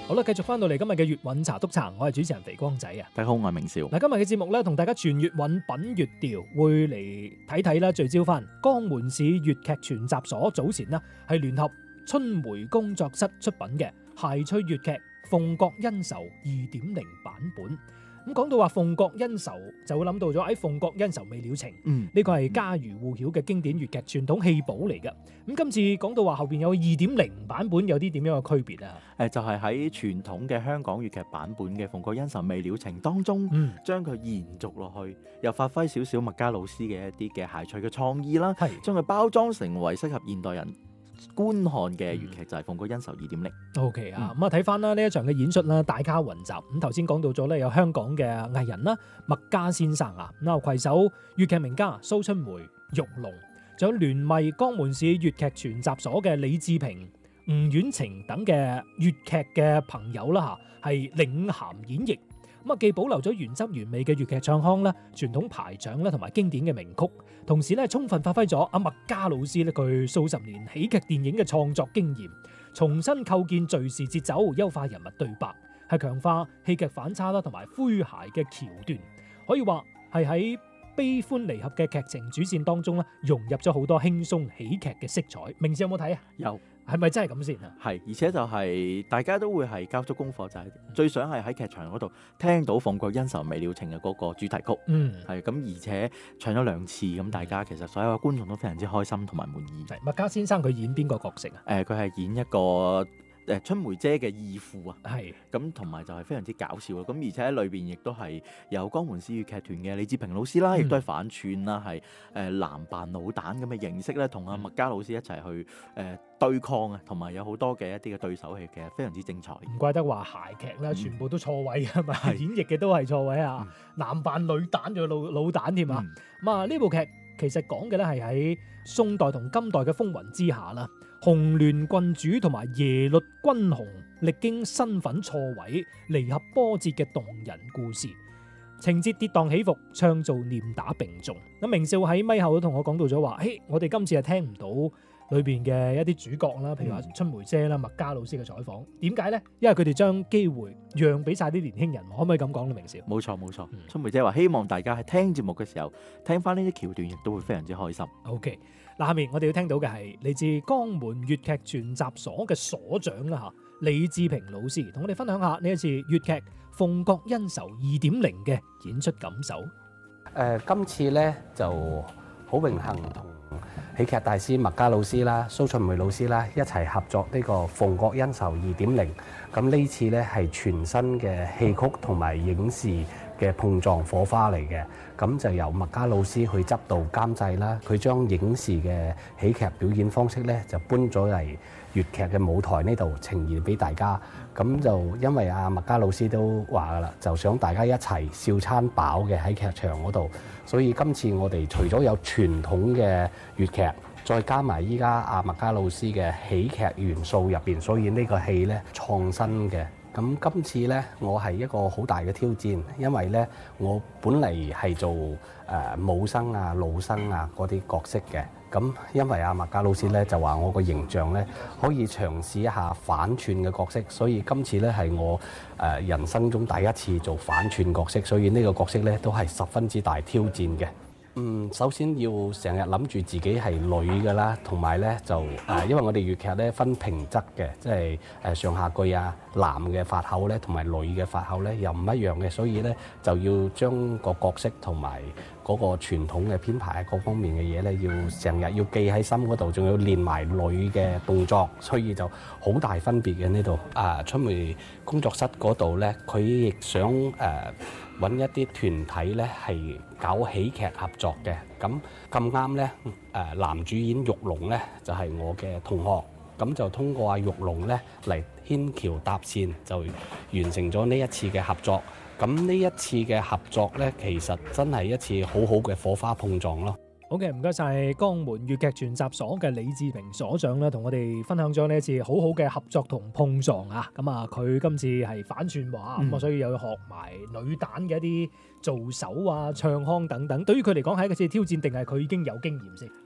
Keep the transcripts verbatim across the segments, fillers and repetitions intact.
好啦，繼續翻到嚟今日嘅粵韻茶督茶，我係主持人肥光仔啊。 大家好，我係明少。 嗱，今日嘅節目咧，同大家傳粵韻品粵調，會嚟睇睇啦，聚焦翻江門市粵劇全集所早前啦係聯合春梅工作室出品嘅諧趣粵劇《鳳閣恩仇》二點零版本。咁講到話鳳閣恩仇，就會諗到咗喺鳳閣恩仇未了情， 嗯， 呢個係家喻戶曉嘅經典粵劇傳統戲寶嚟㗎。咁今次講到話後邊有二點零版本，有啲點樣嘅區別啊？ 誒就係喺傳統嘅香港粵劇版本嘅《鳳閣恩仇未了情》當中， 嗯， 將佢延續落去，又發揮少少麥嘉老師嘅一啲嘅諧趣嘅創意啦， 係將佢包裝成為適合現代人觀看嘅粵劇，就係《鳳閣恩仇二點零》。 O K 啊，咁啊睇翻啦呢一場嘅演出啦，大咖雲集。咁頭先講到咗咧，有香港嘅藝人啦，麥嘉先生啊，咁啊攜手粵劇名家蘇春梅、玉龍，仲有聯袂江門市粵劇全集所嘅李志平、吳婉晴等嘅粵劇嘅朋友啦嚇，係領銜演繹。咁啊，既保留咗原汁原味嘅粵劇唱腔啦、傳統排場啦，同埋經典嘅名曲，同時咧充分發揮咗阿麥嘉老師咧佢數十年喜劇電影嘅創作經驗，重新構建敘事節奏，優化人物對白，係強化戲劇反差啦，同埋詼諧嘅橋段，可以話係喺悲歡離合嘅劇情主線當中咧，融入咗好多輕鬆喜劇嘅色彩。明智有冇睇啊？ 有。 係咪真係咁先啊？ 係，而且就係、是、大家都會係交足功課，就係、是、最想係喺劇場嗰度聽到《鳳閣恩仇未了情》嘅嗰個主題曲。 嗯， 係咁，而且唱咗兩次，咁大家其實所有嘅觀眾都非常之開心同埋滿意。 係麥嘉先生佢演邊個角色啊？ 誒、呃，佢係演一個誒春梅姐嘅義父啊。 係咁同埋就係非常之搞笑啊！咁而且喺裏邊亦都係有江門市粵劇團嘅李志平老師啦，亦都係反串啦，係誒男扮老旦咁嘅形式咧，同阿麥嘉老師一齊去誒、呃、對抗啊，同埋有好多嘅一啲嘅對手戲，其實非常之精彩。 唔怪得話諧劇啦，全部都錯位啊嘛， 係演繹嘅都係錯位啊， 嗯男扮女旦仲有老老旦添啊！ 嗯咁啊呢部劇其實講嘅咧係喺宋代同今代嘅風雲之下啦，紅鸞郡主同埋耶律君雄歷經身份錯位、離合波折嘅動人故事，情節跌宕起伏，唱做念打並重。咁明少喺咪後都同我講到咗話，嘿，我哋今次係聽唔到裏邊嘅一啲主角啦，譬如話春梅姐啦、麥嘉老師嘅採訪，點解呢？因為佢哋將機會讓俾晒啲年輕人，可唔可以咁講咧？明少， 冇錯冇錯， 嗯春梅姐話希望大家喺聽節目嘅時候聽翻呢啲橋段，亦都會非常之開心。 OK，嗱，下面我哋要聽到嘅係嚟自江門粵劇全集所嘅所長啦嚇，李志平老師同我哋分享下呢一次粵劇《鳳閣恩仇二點零》嘅演出感受。 誒、呃，今次咧就好榮幸同喜劇大師麥嘉老師啦、蘇春梅老師啦一齊合作呢個《鳳閣恩仇二點零》。咁呢次咧係全新嘅戲曲同埋影視嘅碰撞火花嚟嘅。咁就由麥嘉老師去執導監製啦，佢將影視嘅喜劇表演方式咧就搬咗嚟粵劇嘅舞台呢度呈現俾大家。咁就因為阿麥嘉老師都話噶啦，就想大家一齊笑餐飽嘅喺劇場嗰度，所以今次我哋除咗有傳統嘅粵劇，再加埋依家阿麥嘉老師嘅喜劇元素入邊，所以呢個戲呢創新嘅。咁今次呢，我係一個好大嘅挑戰，因為呢，我本嚟係做誒、呃、武生啊、老生啊嗰啲角色嘅。咁因為阿麥嘉老師呢就話我個形象呢可以嘗試一下反串嘅角色，所以今次呢係我誒、呃、人生中第一次做反串角色，所以呢個角色呢都係十分之大挑戰嘅。嗯，首先要成日諗住自己係女嘅啦，同埋咧就誒、呃，因為我哋粵劇咧分平仄嘅，即係誒上下句啊，男嘅發口咧同埋女嘅發口咧又唔一樣嘅，所以咧就要將個角色同埋嗰個傳統嘅編排各方面嘅嘢咧，要成日要記喺心嗰度，仲要練埋女嘅動作，所以就好大分別嘅呢度。啊，春梅工作室嗰度咧，佢亦想誒，呃揾一啲團體咧係搞喜劇合作嘅，咁咁啱咧誒男主演玉龍咧就係、是、我嘅同學，咁就通過阿玉龍咧嚟牽橋搭線，就完成咗呢一次嘅合作。咁呢一次嘅合作咧，其實真係一次好好嘅火花碰撞咯。 好嘅，唔該晒江門粵劇全集所嘅李志平所長啦，同我哋分享咗呢一次好好嘅合作同碰撞啊！咁啊，佢今次係反串話，咁啊、嗯，所以又要學埋女旦嘅一啲做手啊、唱腔等等。對於佢嚟講係一次挑戰，定係佢已經有經驗先？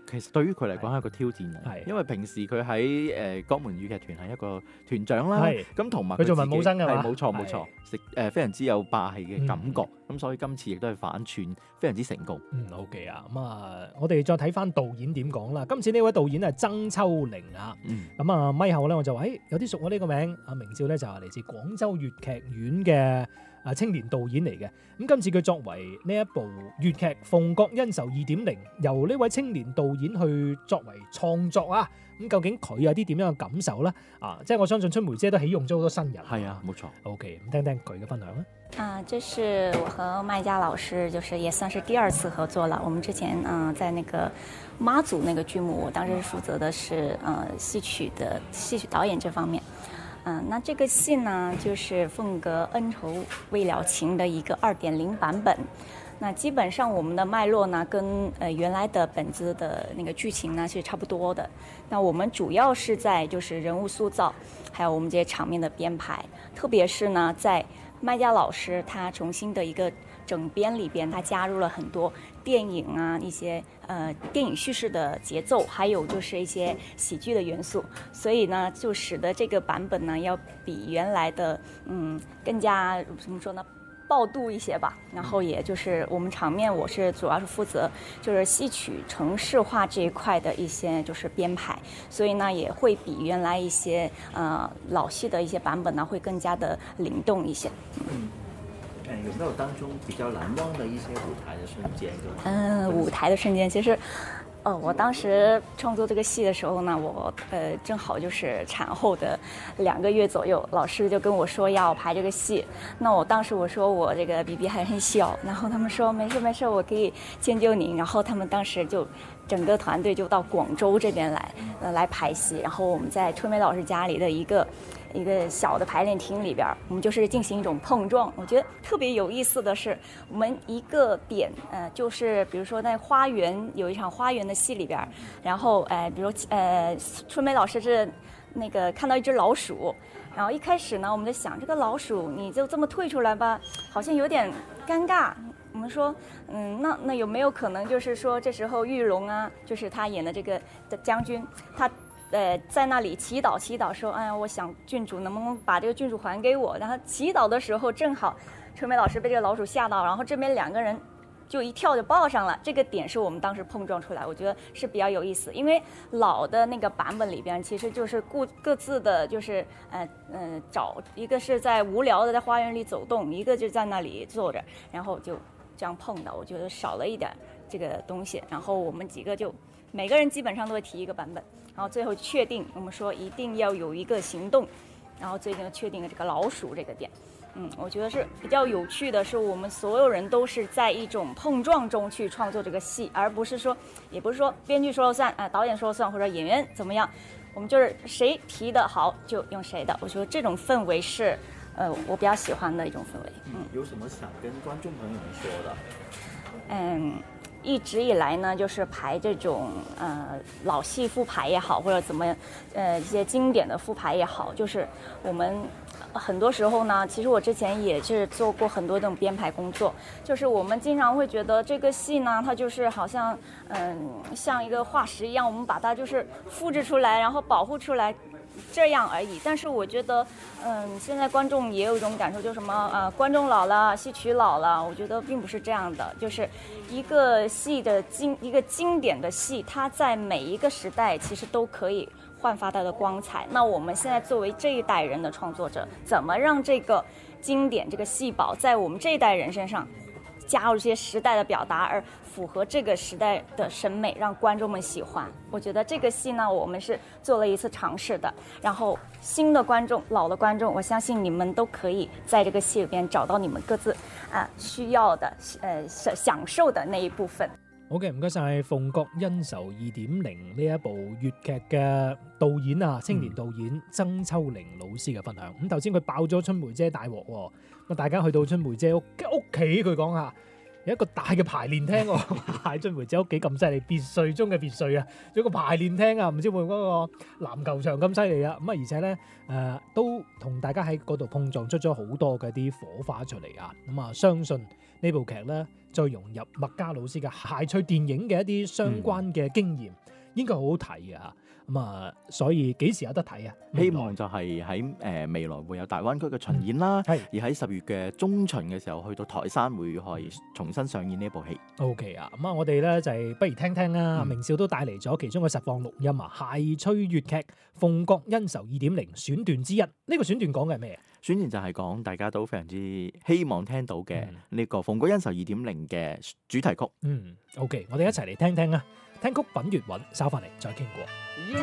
其實對於佢嚟講係一個挑戰啊， 係因為平時佢喺誒江門粵劇團係一個團長啦， 係咁同埋佢做自己文武生㗎嘛係冇錯冇錯，食誒非常之有霸氣嘅感覺，咁、 嗯所以今次亦都係反串非常之成功。 嗯 OK 啊，咁啊，我哋再睇翻導演點講啦。今次呢位導演係曾秋玲啊， 嗯， 咁啊咪後咧我就話，誒、欸、有啲熟我呢個名，阿明照咧就係嚟自廣州粵劇院嘅啊青年導演嚟嘅。咁今次佢作為呢一部粵劇《鳳閣恩仇二點零》，由呢位青年導演去作為創作啊，咁究竟佢有啲點樣嘅感受咧？啊，即係我相信春梅姐都起用咗好多新人。 係啊，冇錯。 OK，咁聽聽佢嘅分享啦。 啊，这是我和麦家老师，就是也算是第二次合作了。我们之前嗯、呃、在那个妈祖那个剧目，我当时是负责的是呃戏曲的戏曲导演这方面。嗯、呃，那这个戏呢，就是《凤阁恩仇未了情》的一个二点零版本。那基本上我们的脉络呢，跟呃原来的本子的那个剧情呢是差不多的。那我们主要是在就是人物塑造，还有我们这些场面的编排，特别是呢在麦家老师他重新的一个整编里边，他加入了很多电影啊一些呃电影叙事的节奏，还有就是一些喜剧的元素，所以呢就使得这个版本呢要比原来的嗯更加怎么说呢？爆度一些吧，然后也就是我们场面，我是主要是负责就是戏曲程式化这一块的一些就是编排，所以呢也会比原来一些呃老戏的一些版本呢会更加的灵动一些。 嗯，呃，有没有当中比较难忘的一些舞台的瞬间？ 嗯，舞台的瞬间，其实。呃，我当时创作这个戏的时候呢，我呃正好就是产后的两个月左右，老师就跟我说要排这个戏。那我当时我说我这个 B B 还很小，然后他们说没事没事，我可以迁就您。然后他们当时就整个团队就到广州这边来，呃来排戏。然后我们在春梅老师家里的一个一个小的排练厅里边，我们就是进行一种碰撞。我觉得特别有意思的是，我们一个点，呃，就是比如说在花园有一场花园的戏里边，然后呃，比如呃，春梅老师是那个看到一只老鼠，然后一开始呢，我们在想这个老鼠你就这么退出来吧，好像有点尴尬。我们说，嗯，那那有没有可能就是说这时候玉龙啊，就是他演的这个的将军，他。呃，在那里祈祷，祈祷说，哎呀，我想郡主能不能把这个郡主还给我？然后祈祷的时候，正好春梅老师被这个老鼠吓到，然后这边两个人就一跳就抱上了。这个点是我们当时碰撞出来，我觉得是比较有意思。因为老的那个版本里边，其实就是各各自的，就是呃呃找一个是在无聊的在花园里走动，一个就在那里坐着，然后就这样碰到，我觉得少了一点这个东西。然后我们几个就每个人基本上都会提一个版本。然后最后确定，我们说一定要有一个行动，然后最近确定了这个老鼠这个点。嗯，我觉得是比较有趣的是，我们所有人都是在一种碰撞中去创作这个戏，而不是说，也不是说编剧说了算啊、呃，导演说了算，或者演员怎么样，我们就是谁提的好就用谁的。我觉得这种氛围是，呃，我比较喜欢的一种氛围。嗯， 有什么想跟观众朋友们说的？ 嗯。一直以来呢，就是排这种呃老戏复排也好，或者怎么呃一些经典的复排也好，就是我们很多时候呢，其实我之前也是做过很多这种编排工作，就是我们经常会觉得这个戏呢，它就是好像嗯、呃、像一个化石一样，我们把它就是复制出来，然后保护出来。这样而已，但是我觉得，嗯，现在观众也有一种感受，就是什么呃，观众老了，戏曲老了。我觉得并不是这样的，就是一个戏的经一个经典的戏，它在每一个时代其实都可以焕发它的光彩。那我们现在作为这一代人的创作者，怎么让这个经典这个戏宝在我们这一代人身上加入一些时代的表达，而符合这个时代的审美，让观众们喜欢。我觉得这个戏呢，我们是做了一次尝试的。然后新的观众、老的观众，我相信你们都可以在这个戏里边找到你们各自啊、呃、需要的、呃享受的那一部分。 好嘅，唔該晒《鳳閣恩仇二點零》呢一部粵劇嘅導演啊，青年導演曾秋玲老師嘅分享。咁頭先佢爆咗春梅姐大鑊喎，咁大家去到春梅姐屋屋企，佢講下有一個大嘅排練廳喎，謝俊梅姐屋企咁犀利，別墅中嘅別墅啊，仲有個排練廳啊，唔知會唔會嗰個籃球場咁犀利啊？咁啊，而且咧誒、呃、都同大家喺嗰度碰撞出咗好多嘅啲火花出嚟啊！咁啊，相信呢部劇咧再融入麥嘉老師嘅諧趣電影嘅一啲相關嘅經驗，嗯、應該好好睇嘅嚇。咁啊，所以幾時有得睇啊？ 希望就係喺誒未來會有大灣區嘅巡演啦， 嗯、 而喺十月嘅中旬嘅時候去到台山會可以重新上演呢一部戲。 O K 啊，咁啊，我哋咧就係、是、不如聽聽啦。嗯、明少都帶嚟咗其中嘅實況錄音啊，諧趣粵劇《鳳閣恩仇二點零》選段之一。呢、這個選段講嘅係咩？ 選段就係講大家都非常之希望聽到嘅呢個《鳳閣恩仇二點零》嘅主題曲。 嗯，O K，我哋一齊嚟聽聽啊，聽曲品粵韻，稍翻嚟再傾過。